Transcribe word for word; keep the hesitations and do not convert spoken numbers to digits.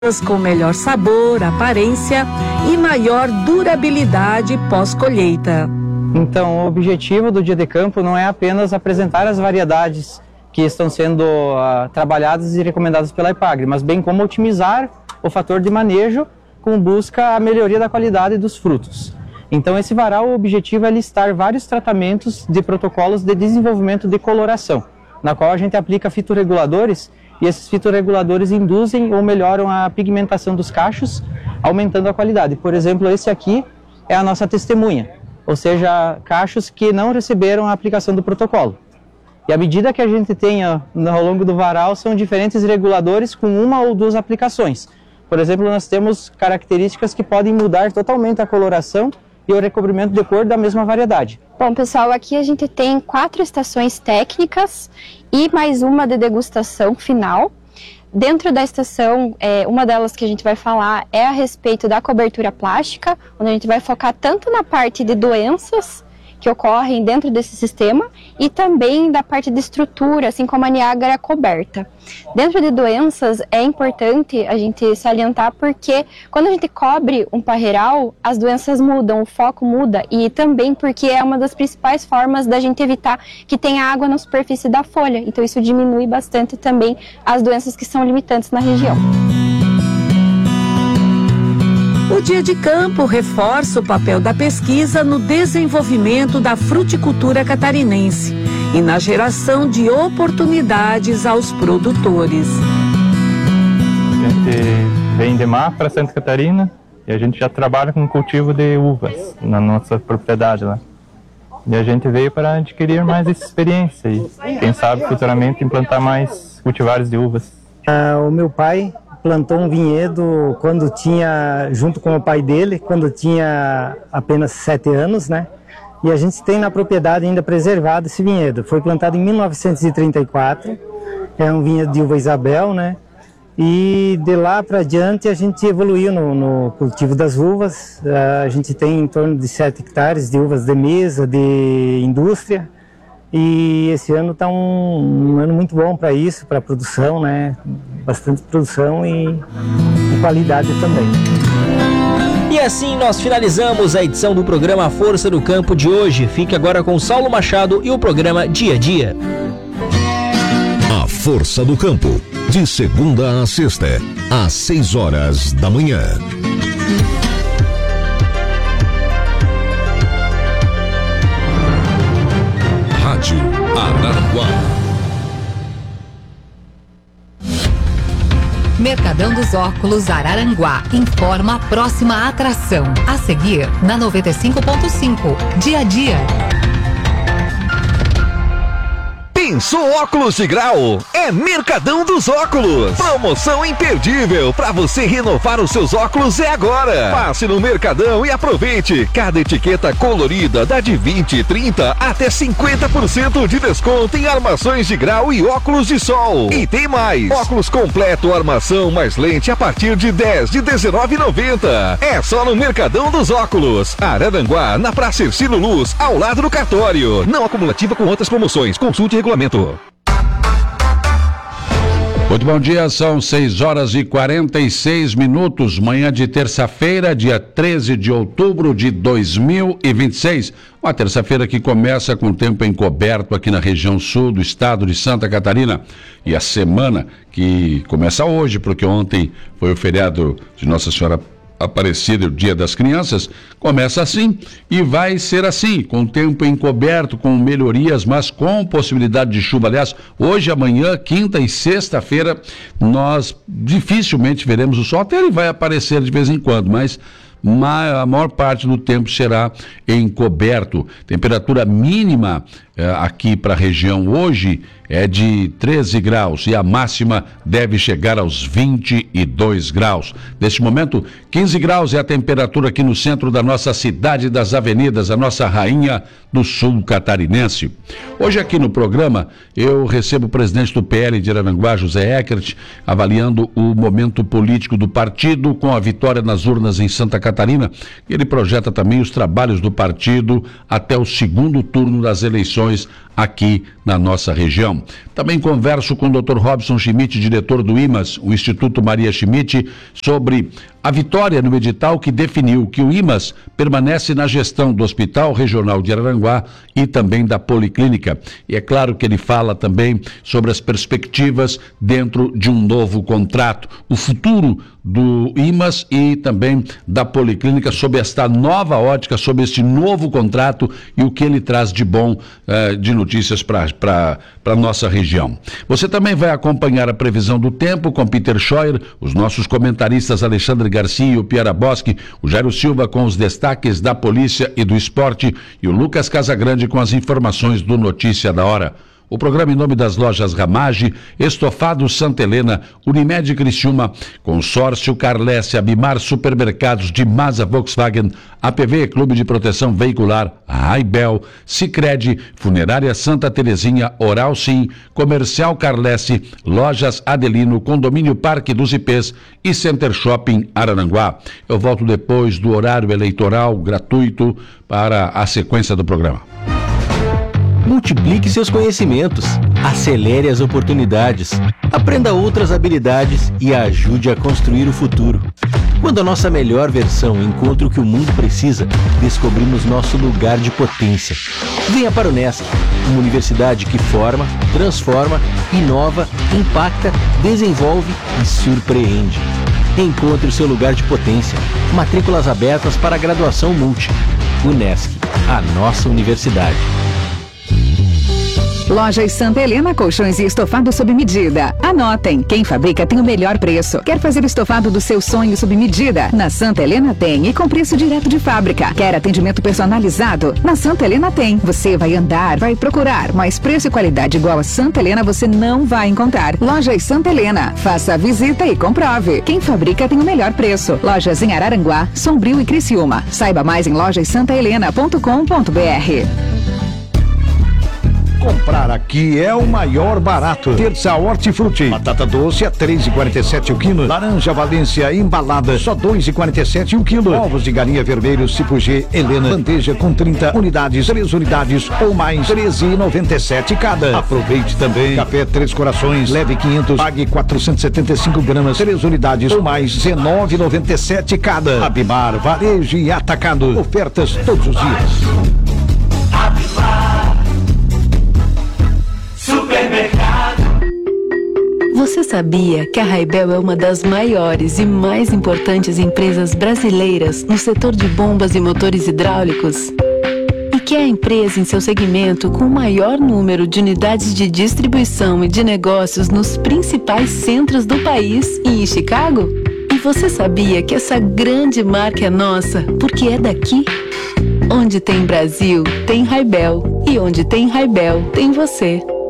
com melhor sabor, aparência e maior durabilidade pós-colheita. Então, o objetivo do Dia de Campo não é apenas apresentar as variedades que estão sendo uh, trabalhadas e recomendadas pela Epagre, mas bem como otimizar o fator de manejo com busca à melhoria da qualidade dos frutos. Então, esse varal, o objetivo é listar vários tratamentos de protocolos de desenvolvimento de coloração, na qual a gente aplica fitorreguladores, e esses fitorreguladores induzem ou melhoram a pigmentação dos cachos, aumentando a qualidade. Por exemplo, esse aqui é a nossa testemunha, ou seja, cachos que não receberam a aplicação do protocolo. E à medida que a gente tem ao longo do varal, são diferentes reguladores com uma ou duas aplicações. Por exemplo, nós temos características que podem mudar totalmente a coloração e o recobrimento de cor da mesma variedade. Bom, pessoal, aqui a gente tem quatro estações técnicas e mais uma de degustação final. Dentro da estação, é, uma delas que a gente vai falar é a respeito da cobertura plástica, onde a gente vai focar tanto na parte de doenças que ocorrem dentro desse sistema e também da parte de estrutura, assim como a Niágara coberta. Dentro de doenças é importante a gente salientar porque quando a gente cobre um parreiral, as doenças mudam, o foco muda e também porque é uma das principais formas da gente evitar que tenha água na superfície da folha. Então isso diminui bastante também as doenças que são limitantes na região. O Dia de Campo reforça o papel da pesquisa no desenvolvimento da fruticultura catarinense e na geração de oportunidades aos produtores. A gente vem de Mafra, Santa Catarina, e a gente já trabalha com cultivo de uvas na nossa propriedade lá. E a gente veio para adquirir mais essa experiência e, quem sabe, futuramente implantar mais cultivares de uvas. Ah, o meu pai plantou um vinhedo quando tinha, junto com o pai dele, quando tinha apenas sete anos, né? E a gente tem na propriedade ainda preservado esse vinhedo. Foi plantado em mil novecentos e trinta e quatro, é um vinhedo de uva Isabel, né? E de lá para diante a gente evoluiu no, no cultivo das uvas. A gente tem em torno de sete hectares de uvas de mesa, de indústria. E esse ano está um, um ano muito bom para isso, para a produção, né? Bastante produção e, e qualidade também. E assim nós finalizamos a edição do programa Força do Campo de hoje. Fique agora com Saulo Machado e o programa Dia a Dia. A Força do Campo, de segunda a sexta, às seis horas da manhã. Rádio Araranguá. Mercadão dos Óculos Araranguá informa a próxima atração. A seguir, na noventa e cinco ponto cinco, Dia a Dia. Pensou óculos de grau? É Mercadão dos Óculos. Promoção imperdível para você renovar os seus óculos é agora. Passe no Mercadão e aproveite. Cada etiqueta colorida dá de vinte, trinta até cinquenta por cento de desconto em armações de grau e óculos de sol. E tem mais. Óculos completo, armação mais lente a partir de dez de dezenove reais e noventa centavos. É só no Mercadão dos Óculos. Araranguá, na Praça Ercílio Luz, ao lado do cartório. Não acumulativa com outras promoções. Consulte regulamento. Muito bom dia, são seis horas e quarenta e seis minutos, manhã de terça-feira, dia treze de outubro de dois mil e vinte e seis. Uma terça-feira que começa com tempo encoberto aqui na região sul do estado de Santa Catarina. E a semana que começa hoje, porque ontem foi o feriado de Nossa Senhora Aparecida, o Dia das Crianças, começa assim e vai ser assim, com tempo encoberto, com melhorias, mas com possibilidade de chuva. Aliás, hoje, amanhã, quinta e sexta-feira, nós dificilmente veremos o sol, até ele vai aparecer de vez em quando, mas a maior parte do tempo será encoberto. Temperatura mínima eh, aqui para a região hoje é de treze graus e a máxima deve chegar aos vinte e dois graus. Neste momento, quinze graus é a temperatura aqui no centro da nossa cidade das avenidas, a nossa rainha do sul catarinense. Hoje aqui no programa eu recebo o presidente do P L de Araranguá, José Eckert, avaliando o momento político do partido com a vitória nas urnas em Santa Catarina. Ele projeta também os trabalhos do partido até o segundo turno das eleições ações aqui na nossa região. Também converso com o doutor Robson Schmidt, diretor do I M A S, o Instituto Maria Schmidt, sobre a vitória no edital que definiu que o I M A S permanece na gestão do Hospital Regional de Araranguá e também da Policlínica. E é claro que ele fala também sobre as perspectivas dentro de um novo contrato, o futuro do I M A S e também da Policlínica sob esta nova ótica, sob este novo contrato e o que ele traz de bom eh, de notícias para a nossa região. Você também vai acompanhar a previsão do tempo com Peter Scheuer, os nossos comentaristas Alexandre Garcia e o Piara Bosque, o Jairo Silva com os destaques da polícia e do esporte e o Lucas Casagrande com as informações do Notícia da Hora. O programa em nome das lojas Ramage, Estofado Santa Helena, Unimed Criciúma, Consórcio Carlesse, Abimar Supermercados de Masa Volkswagen, A P V Clube de Proteção Veicular, Raibel, Sicredi, Funerária Santa Terezinha, Oral Sim, Comercial Carlesse, Lojas Adelino, Condomínio Parque dos Ipês e Center Shopping Araranguá. Eu volto depois do horário eleitoral gratuito para a sequência do programa. Multiplique seus conhecimentos, acelere as oportunidades, aprenda outras habilidades e ajude a construir o futuro. Quando a nossa melhor versão encontra o que o mundo precisa, descobrimos nosso lugar de potência. Venha para o Unesc, uma universidade que forma, transforma, inova, impacta, desenvolve e surpreende. Encontre o seu lugar de potência. Matrículas abertas para a graduação Multi. Unesc, a nossa universidade. Lojas Santa Helena, colchões e estofado sob medida. Anotem, quem fabrica tem o melhor preço. Quer fazer o estofado do seu sonho sob medida? Na Santa Helena tem e com preço direto de fábrica. Quer atendimento personalizado? Na Santa Helena tem. Você vai andar, vai procurar, mas preço e qualidade igual a Santa Helena você não vai encontrar. Lojas Santa Helena, faça a visita e comprove. Quem fabrica tem o melhor preço. Lojas em Araranguá, Sombrio e Criciúma. Saiba mais em lojas santa helena ponto com ponto br. Comprar aqui é o maior barato. Terça Hortifruti. Batata doce a três reais e quarenta e sete centavos o quilo. Laranja Valência embalada só dois reais e quarenta e sete centavos o quilo. Ovos de galinha vermelho Cipo G Helena. Bandeja com trinta unidades, três unidades ou mais, treze reais e noventa e sete centavos cada. Aproveite também. Café Três Corações, leve quinhentos, pague quatrocentos e setenta e cinco gramas, três unidades ou mais, dezenove reais e noventa e sete centavos cada. Abimar, varejo e atacado. Ofertas todos os dias. Supermercado. Você sabia que a Raibel é uma das maiores e mais importantes empresas brasileiras no setor de bombas e motores hidráulicos? E que é a empresa em seu segmento com o maior número de unidades de distribuição e de negócios nos principais centros do país e em Chicago? E você sabia que essa grande marca é nossa porque é daqui? Onde tem Brasil, tem Raibel. E onde tem Raibel, tem você.